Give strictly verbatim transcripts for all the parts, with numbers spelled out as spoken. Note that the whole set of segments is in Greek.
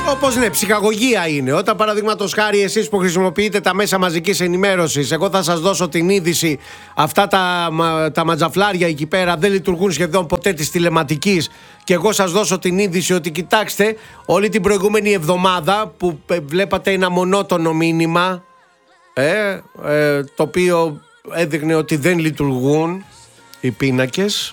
Όπως ναι, ψυχαγωγία είναι. Όταν παραδείγματος χάρη εσείς που χρησιμοποιείτε τα μέσα μαζικής ενημέρωσης, εγώ θα σας δώσω την είδηση, αυτά τα, τα ματζαφλάρια εκεί πέρα δεν λειτουργούν σχεδόν ποτέ της τηλεματικής, και εγώ σας δώσω την είδηση ότι κοιτάξτε, όλη την προηγούμενη εβδομάδα που βλέπατε ένα μονότονο μήνυμα, ε, ε, το οποίο έδειχνε ότι δεν λειτουργούν οι πίνακες.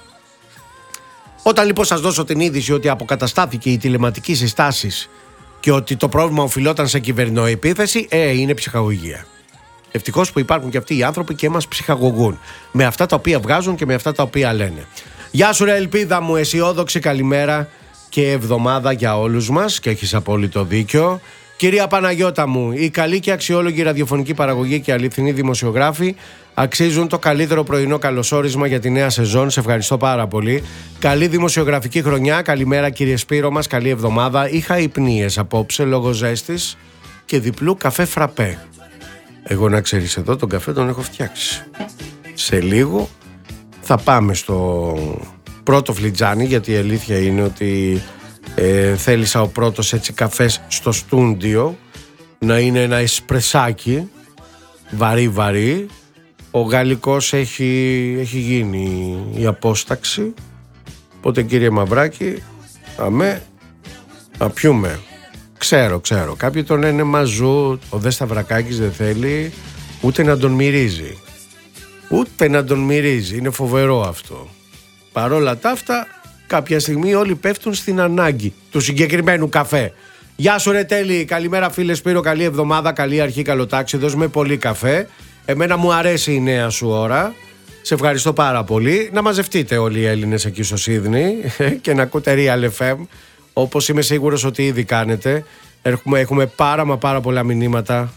Όταν λοιπόν σας δώσω την είδηση ότι αποκαταστάθηκε η τηλεματική συστάσεις και ότι το πρόβλημα οφειλόταν σε κυβερνοεπίθεση, ε, είναι ψυχαγωγία. Ευτυχώς που υπάρχουν και αυτοί οι άνθρωποι και μας ψυχαγωγούν με αυτά τα οποία βγάζουν και με αυτά τα οποία λένε. Γεια σου ρε ελπίδα μου, αισιόδοξη καλημέρα και εβδομάδα για όλους μας, και έχεις απόλυτο δίκιο. Κυρία Παναγιώτα μου, η καλή και αξιόλογη ραδιοφωνική παραγωγή και αληθινοί δημοσιογράφοι αξίζουν το καλύτερο πρωινό καλωσόρισμα για τη νέα σεζόν. Σε ευχαριστώ πάρα πολύ. Καλή δημοσιογραφική χρονιά. Καλημέρα κύριε Σπύρο μας, καλή εβδομάδα. Είχα υπνίες απόψε λόγω ζέστης και διπλού καφέ φραπέ. Εγώ να ξέρεις, εδώ τον καφέ τον έχω φτιάξει. Σε λίγο θα πάμε στο πρώτο φλιτζάνι, γιατί η αλήθεια είναι ότι ε, θέλησα ο πρώτος έτσι καφές στο στούντιο να είναι ένα εσπρεσάκι βαρύ βαρύ. Ο γαλλικός έχει, έχει γίνει η απόσταξη. Οπότε κύριε Μαυράκη, αμέ, να πιούμε. Ξέρω, ξέρω. Κάποιοι τον λένε μαζού. Ο Δε Σταυρακάκης δεν θέλει ούτε να τον μυρίζει. Ούτε να τον μυρίζει. Είναι φοβερό αυτό. Παρόλα τα αυτά, κάποια στιγμή όλοι πέφτουν στην ανάγκη του συγκεκριμένου καφέ. Γεια σου ρε Τέλη, καλημέρα φίλε Σπύρο, καλή εβδομάδα, καλή αρχή, καλό τάξη. Δώσ' πολύ καφέ. Εμένα μου αρέσει η νέα σου ώρα. Σε ευχαριστώ πάρα πολύ. Να μαζευτείτε όλοι οι Έλληνες εκεί στο Σίδνεϊ και να ακούτε Real εφ εμ, όπως είμαι σίγουρος ότι ήδη κάνετε. Έχουμε, έχουμε πάρα μα πάρα πολλά μηνύματα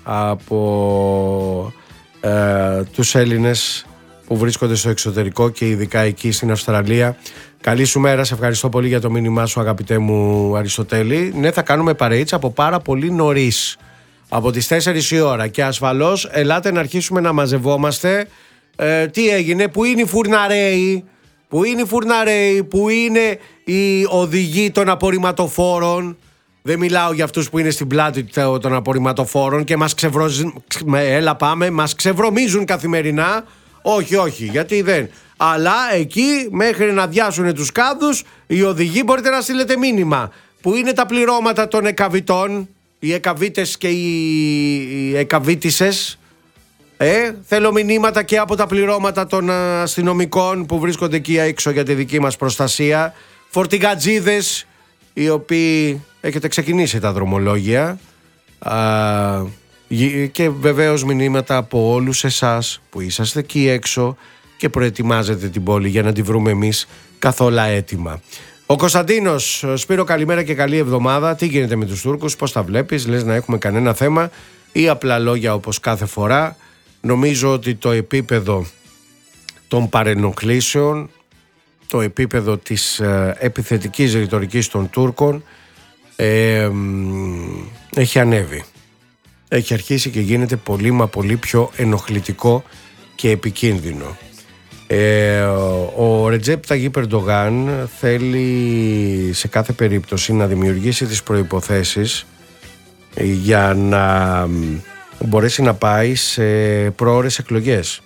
από ε, τους Έλληνες που βρίσκονται στο εξωτερικό και ειδικά εκεί στην Αυστραλία. Καλή σου μέρα, σε ευχαριστώ πολύ για το μήνυμά σου αγαπητέ μου Αριστοτέλη. Ναι, θα κάνουμε παρείτσα από πάρα πολύ νωρίς, από τις τέσσερις η ώρα, και ασφαλώς ελάτε να αρχίσουμε να μαζευόμαστε. Ε, τι έγινε, που είναι οι φουρναρέοι, που είναι οι φουρναρέοι, που είναι οι οδηγοί των απορριμματοφόρων. Δεν μιλάω για αυτούς που είναι στην πλάτη των απορριμματοφόρων και μας ξεβρωζ... έλα πάμε, μας ξεβρωμίζουν καθημερινά. Όχι, όχι, γιατί δεν. Αλλά εκεί μέχρι να διάσουν τους κάδους, οι οδηγοί μπορείτε να στείλετε μήνυμα. Που είναι τα πληρώματα των εκαβητών, οι εκαβίτες και οι εκαβίτισσες. Ε, θέλω μηνύματα και από τα πληρώματα των αστυνομικών που βρίσκονται εκεί έξω για τη δική μας προστασία. Φορτηγατζίδες, οι οποίοι έχετε ξεκινήσει τα δρομολόγια. Α, και βεβαίως μηνύματα από όλους εσάς που είσαστε εκεί έξω και προετοιμάζετε την πόλη για να τη βρούμε εμείς καθόλου έτοιμα. Ο Κωνσταντίνος, Σπύρο καλημέρα και καλή εβδομάδα. Τι γίνεται με τους Τούρκους, πώς τα βλέπεις, λες να έχουμε κανένα θέμα ή απλά λόγια όπως κάθε φορά? Νομίζω ότι το επίπεδο των παρενοχλήσεων, το επίπεδο της ε, επιθετικής ρητορικής των Τούρκων ε, έχει ανέβει. Έχει αρχίσει και γίνεται πολύ μα πολύ πιο ενοχλητικό και επικίνδυνο. Ε, ο Ρετζέπ Ταγίπ Ερντογάν θέλει σε κάθε περίπτωση να δημιουργήσει τις προϋποθέσεις για να μπορέσει να πάει σε προώρες εκλογές.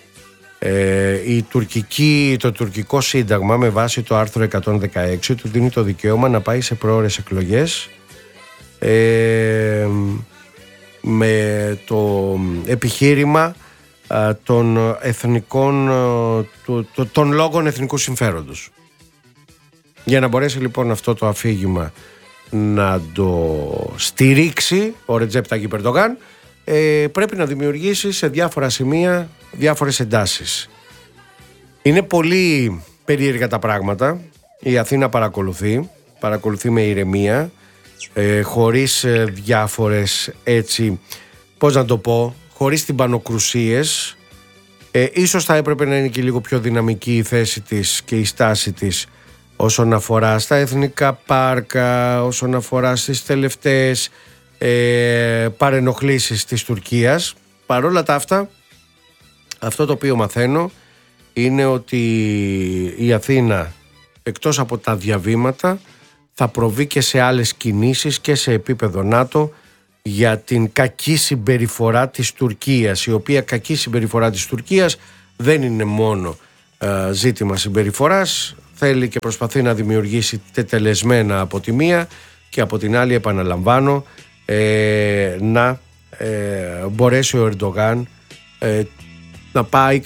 Ε, η τουρκική, το τουρκικό σύνταγμα με βάση το άρθρο εκατόν δεκαέξι του δίνει το δικαίωμα να πάει σε προώρες εκλογές ε, με το επιχείρημα α, των εθνικών το, το, των λόγων εθνικού συμφέροντος. Για να μπορέσει λοιπόν αυτό το αφήγημα να το στηρίξει ο Ρετζέπ Ταγίπ Ερντογάν, ε, πρέπει να δημιουργήσει σε διάφορα σημεία διάφορες εντάσεις. Είναι πολύ περίεργα τα πράγματα. Η Αθήνα παρακολουθεί παρακολουθεί με ηρεμία, ε, χωρίς ε, διάφορες έτσι, πώς να το πω, χωρίς τυμπανοκρουσίες. ε, ίσως θα έπρεπε να είναι και λίγο πιο δυναμική η θέση της και η στάση της όσον αφορά στα εθνικά πάρκα, όσον αφορά στις τελευταίες ε, παρενοχλήσεις της Τουρκίας. Παρόλα τα αυτά, αυτό το οποίο μαθαίνω είναι ότι η Αθήνα, εκτός από τα διαβήματα, θα προβεί και σε άλλες κινήσεις και σε επίπεδο ΝΑΤΟ για την κακή συμπεριφορά της Τουρκίας, η οποία κακή συμπεριφορά της Τουρκίας δεν είναι μόνο ε, ζήτημα συμπεριφοράς, θέλει και προσπαθεί να δημιουργήσει τετελεσμένα από τη μία και από την άλλη, επαναλαμβάνω, ε, να ε, μπορέσει ο Ερντογάν ε, να πάει